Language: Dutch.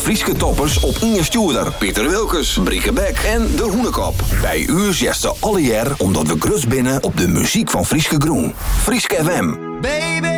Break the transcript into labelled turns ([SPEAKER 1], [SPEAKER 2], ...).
[SPEAKER 1] Frieske toppers op Inge Stuurder, Pieter Wilkes, Brieke Beck en De Hoenekop. Bij u zesten alle jaar omdat we grus binnen op de muziek van Frieske Groen. Frieske FM.
[SPEAKER 2] Baby.